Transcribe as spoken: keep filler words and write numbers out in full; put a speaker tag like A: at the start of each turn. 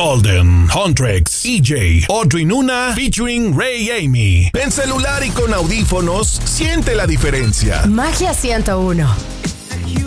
A: Golden, Huntrix, E J, Audrey Nuna, featuring Ray Amy. En celular y con audífonos, siente la diferencia.
B: Magia ciento uno.